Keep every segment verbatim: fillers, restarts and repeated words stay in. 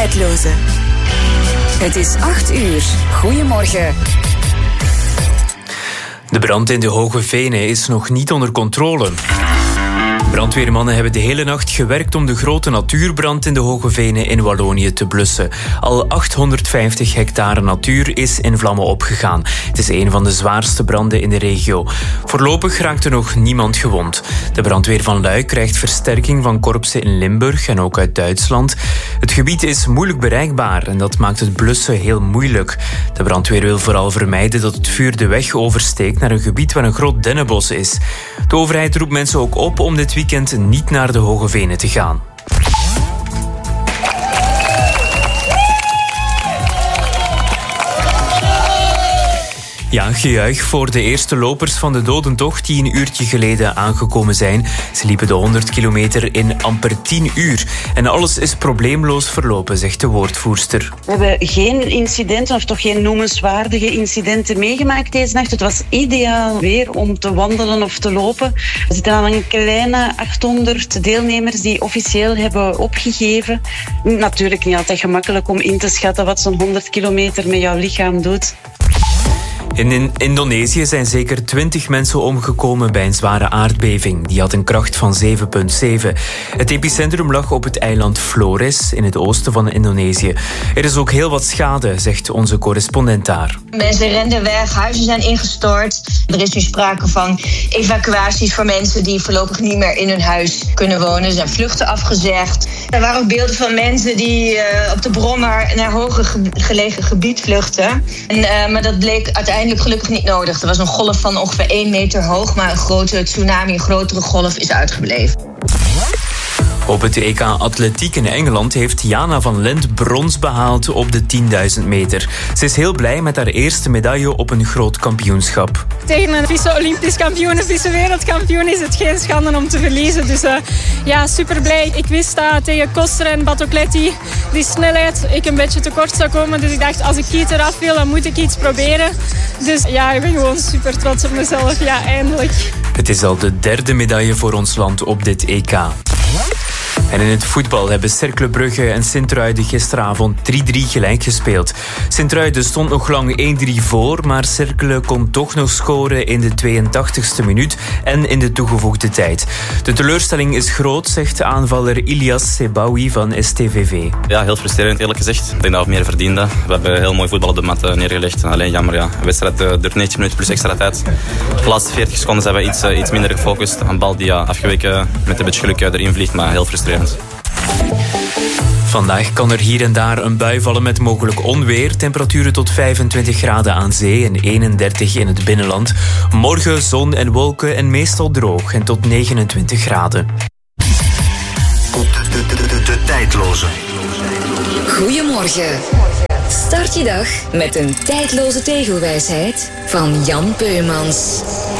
Tijdloze. Het is acht uur. Goedemorgen. De brand in de Hoge Venen is nog niet onder controle. Brandweermannen hebben de hele nacht gewerkt om de grote natuurbrand in de Hoge Venen in Wallonië te blussen. Al achthonderdvijftig hectare natuur is in vlammen opgegaan. Het is een van de zwaarste branden in de regio. Voorlopig raakte nog niemand gewond. De brandweer van Luik krijgt versterking van korpsen in Limburg en ook uit Duitsland. Het gebied is moeilijk bereikbaar en dat maakt het blussen heel moeilijk. De brandweer wil vooral vermijden dat het vuur de weg oversteekt naar een gebied waar een groot dennenbos is. De overheid roept mensen ook op om dit weekend niet naar de Hoge Venen te gaan. Ja, gejuich voor de eerste lopers van de dodentocht die een uurtje geleden aangekomen zijn. Ze liepen de honderd kilometer in amper tien uur. En alles is probleemloos verlopen, zegt de woordvoerster. We hebben geen incidenten, of toch geen noemenswaardige incidenten meegemaakt deze nacht. Het was ideaal weer om te wandelen of te lopen. We zitten aan een kleine achthonderd deelnemers die officieel hebben opgegeven. Natuurlijk niet altijd gemakkelijk om in te schatten wat zo'n honderd kilometer met jouw lichaam doet. In Indonesië zijn zeker twintig mensen omgekomen bij een zware aardbeving. Die had een kracht van zeven komma zeven. Het epicentrum lag op het eiland Flores in het oosten van Indonesië. Er is ook heel wat schade, zegt onze correspondent daar. Mensen renden weg, huizen zijn ingestort. Er is nu sprake van evacuaties voor mensen die voorlopig niet meer in hun huis kunnen wonen. Er zijn vluchten afgezegd. Er waren ook beelden van mensen die uh, op de brommer naar hoger ge- gelegen gebied vluchten. En, uh, maar dat bleek uiteindelijk gelukkig niet nodig. Er was een golf van ongeveer één meter hoog, maar een grote tsunami, een grotere golf is uitgebleven. Op het E K Atletiek in Engeland heeft Jana van Lent brons behaald op de tienduizend meter. Ze is heel blij met haar eerste medaille op een groot kampioenschap. Tegen een vice-olympisch kampioen, een vice-wereldkampioen is het geen schande om te verliezen. Dus uh, ja, super blij. Ik wist dat tegen Koster en Batocletti die snelheid ik een beetje tekort zou komen. Dus ik dacht, als ik iets eraf wil, dan moet ik iets proberen. Dus ja, ik ben gewoon super trots op mezelf. Ja, eindelijk. Het is al de derde medaille voor ons land op dit E K. En in het voetbal hebben Cercle Brugge en Sint-Truiden gisteravond drie drie gelijk gespeeld. Sint-Truiden stond nog lang één drie voor, maar Cercle kon toch nog scoren in de tweeëntachtigste minuut en in de toegevoegde tijd. De teleurstelling is groot, zegt de aanvaller Ilias Sebaoui van S T V V. Ja, heel frustrerend eerlijk gezegd. Ik denk dat we meer verdienden. We hebben heel mooi voetbal op de mat neergelegd. Alleen jammer, ja. Een wedstrijd duurt negentig minuten plus extra tijd. De laatste veertig seconden zijn we iets, iets minder gefocust. Een bal die ja, afgeweken met een beetje geluk erin vliegt, maar heel frustrerend. Vandaag kan er hier en daar een bui vallen met mogelijk onweer. Temperaturen tot vijfentwintig graden aan zee en eenendertig in het binnenland. Morgen zon en wolken en meestal droog en tot negenentwintig graden. De, de, de, de, de tijdloze. Goedemorgen. Start je dag met een tijdloze tegelwijsheid van Jan Peumans.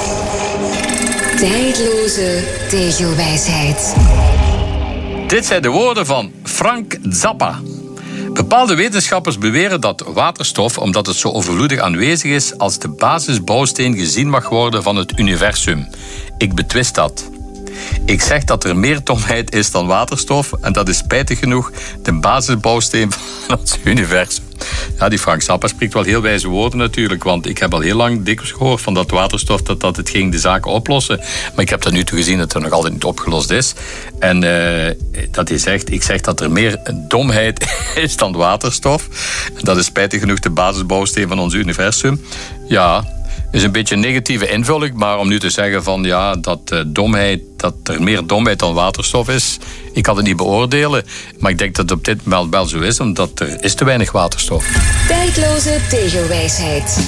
Tijdloze tegelwijsheid. Dit zijn de woorden van Frank Zappa. Bepaalde wetenschappers beweren dat waterstof, omdat het zo overvloedig aanwezig is, als de basisbouwsteen gezien mag worden van het universum. Ik betwist dat. Ik zeg dat er meer domheid is dan waterstof en dat is spijtig genoeg de basisbouwsteen van ons universum. Ja, die Frank Zappa spreekt wel heel wijze woorden natuurlijk, want ik heb al heel lang dikwijls gehoord van dat waterstof, dat, dat het ging de zaken oplossen. Maar ik heb tot nu toe gezien dat het nog altijd niet opgelost is. En uh, dat hij zegt, ik zeg dat er meer domheid is dan waterstof. En dat is spijtig genoeg de basisbouwsteen van ons universum. Ja, is een beetje een negatieve invulling, maar om nu te zeggen van ja, dat, uh, domheid, dat er meer domheid dan waterstof is, ik kan het niet beoordelen, maar ik denk dat het op dit moment wel zo is, omdat er is te weinig waterstof. Tijdloze tegelwijsheid.